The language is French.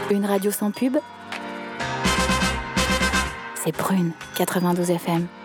Une radio sans pub, c'est Prune 92 FM.